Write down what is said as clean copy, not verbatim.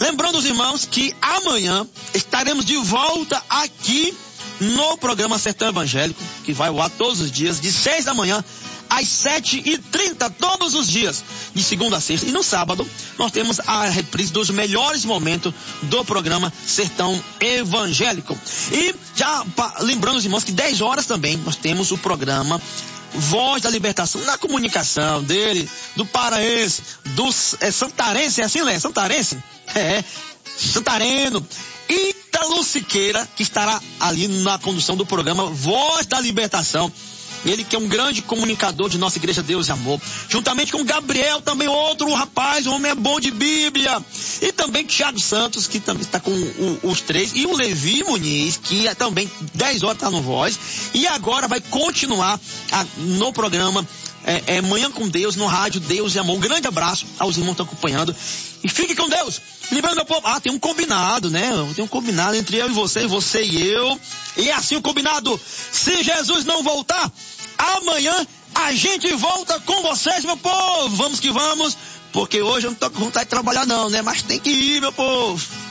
Lembrando os irmãos que amanhã estaremos de volta aqui no programa Sertão Evangélico, que vai ao ar todos os dias, de 6 da manhã às 7h30, todos os dias, de segunda a sexta. E no sábado, nós temos a reprise dos melhores momentos do programa Sertão Evangélico. E já lembrando os irmãos que 10 horas também nós temos o programa Voz da Libertação, na comunicação dele, do paraense, do santarense, é assim, né? Santarense? Santareno. Ítalo Siqueira, que estará ali na condução do programa Voz da Libertação. Ele que é um grande comunicador de nossa Igreja Deus e Amor. Juntamente com Gabriel, também outro rapaz, um homem é bom de Bíblia. E também Thiago Santos, que também está com os três. E o Levi Muniz, que também 10 horas está no Voz. E agora vai continuar no programa Manhã com Deus, no rádio Deus e Amor. Um grande abraço aos irmãos que estão acompanhando. E fique com Deus. Lembrando, meu povo, tem um combinado, né? Tem um combinado entre eu e você e eu. E é assim o combinado. Se Jesus não voltar, amanhã a gente volta com vocês, meu povo. Vamos que vamos, porque hoje eu não tô com vontade de trabalhar não, né? Mas tem que ir, meu povo.